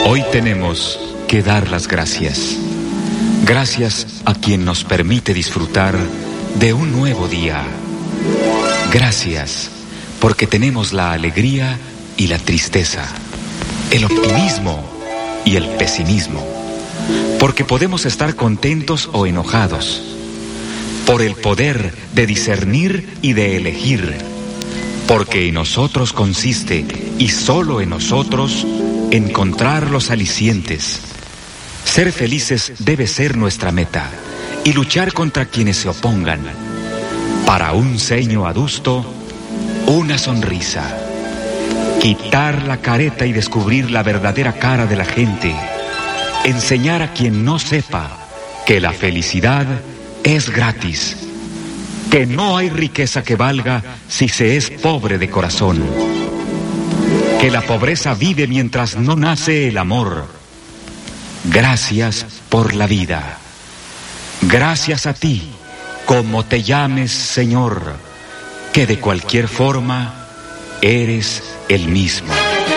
Hoy tenemos que dar las gracias. Gracias a quien nos permite disfrutar de un nuevo día. Gracias porque tenemos la alegría y la tristeza, el optimismo y el pesimismo, porque podemos estar contentos o enojados, por el poder de discernir y de elegir, porque en nosotros consiste, y solo en nosotros, encontrar los alicientes. Ser felices debe ser nuestra meta, y luchar contra quienes se opongan. Para un ceño adusto, una sonrisa. Quitar la careta y descubrir la verdadera cara de la gente. Enseñar a quien no sepa que la felicidad es gratis. Que no hay riqueza que valga si se es pobre de corazón. Que la pobreza vive mientras no nace el amor. Gracias por la vida. Gracias a ti, como te llames, Señor, que de cualquier forma eres el mismo.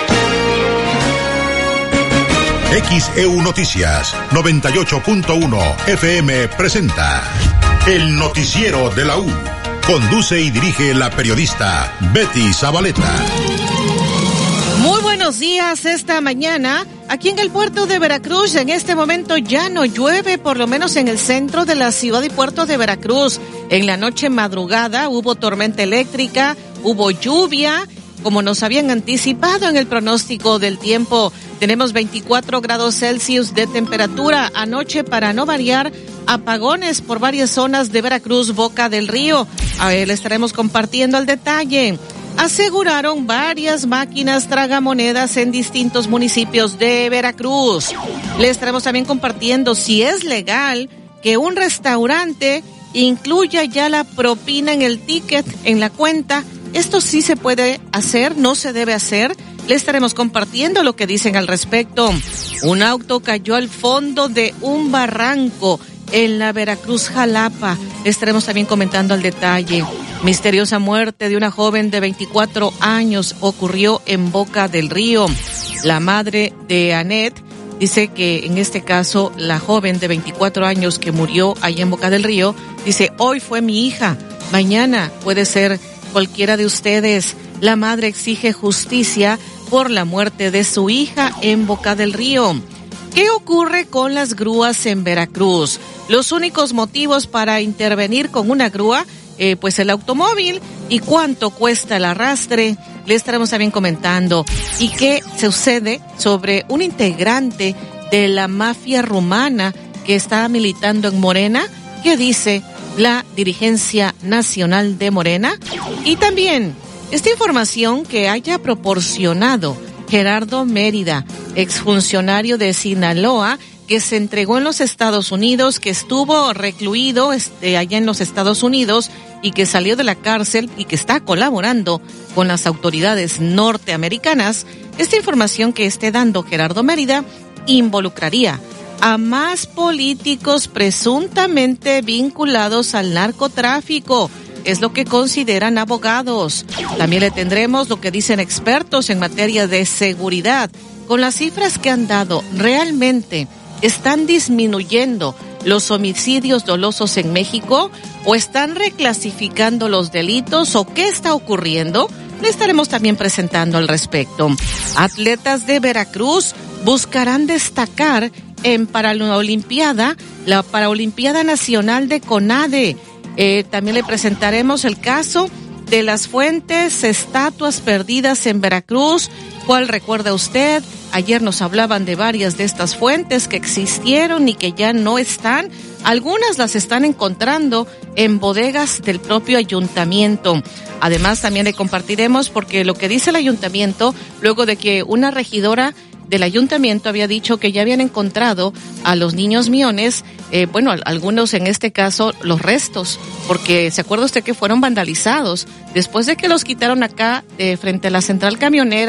XEU Noticias 98.1 FM presenta El Noticiero de la U. Conduce y dirige la periodista Betty Zabaleta. Muy buenos días esta mañana. Aquí en el puerto de Veracruz, en este momento ya no llueve, por lo menos en el centro de la ciudad y puerto de Veracruz. En la noche madrugada hubo tormenta eléctrica, hubo lluvia, como nos habían anticipado en el pronóstico del tiempo. Tenemos 24 grados Celsius de temperatura. Anoche, para no variar, apagones por varias zonas de Veracruz, Boca del Río. A ver, le estaremos compartiendo el detalle. Aseguraron varias máquinas tragamonedas en distintos municipios de Veracruz. Le estaremos también compartiendo si es legal que un restaurante incluya ya la propina en el ticket, en la cuenta. Esto sí se puede hacer, no se debe hacer. Le estaremos compartiendo lo que dicen al respecto. Un auto cayó al fondo de un barranco en la Veracruz, Jalapa. Estaremos también comentando el detalle. Misteriosa muerte de una joven de 24 años ocurrió en Boca del Río. La madre de Anet dice que en este caso la joven de 24 años que murió allá en Boca del Río, dice, hoy fue mi hija, mañana puede ser cualquiera de ustedes. La madre exige justicia por la muerte de su hija en Boca del Río. ¿Qué ocurre con las grúas en Veracruz? Los únicos motivos para intervenir con una grúa, pues el automóvil, y cuánto cuesta el arrastre, le estaremos también comentando. ¿Y qué sucede sobre un integrante de la mafia rumana que está militando en Morena? ¿Qué dice la dirigencia nacional de Morena? Y también esta información que haya proporcionado Gerardo Mérida, exfuncionario de Sinaloa, que se entregó en los Estados Unidos, que estuvo recluido allá en los Estados Unidos y que salió de la cárcel y que está colaborando con las autoridades norteamericanas. Esta información que esté dando Gerardo Mérida involucraría a más políticos presuntamente vinculados al narcotráfico. Es lo que consideran abogados. También le tendremos lo que dicen expertos en materia de seguridad. Con las cifras que han dado, ¿realmente están disminuyendo los homicidios dolosos en México? ¿O están reclasificando los delitos? ¿O qué está ocurriendo? Le estaremos también presentando al respecto. Atletas de Veracruz buscarán destacar en Paralimpiada, la Paralimpiada Nacional de CONADE. También le presentaremos el caso de las fuentes, estatuas perdidas en Veracruz. ¿Cuál recuerda usted? Ayer nos hablaban de varias de estas fuentes que existieron y que ya no están. Algunas las están encontrando en bodegas del propio ayuntamiento. Además, también le compartiremos porque lo que dice el ayuntamiento, luego de que una regidora del ayuntamiento había dicho que ya habían encontrado a los niños miones, algunos en este caso los restos, porque se acuerda usted que fueron vandalizados después de que los quitaron acá frente a la central camionera.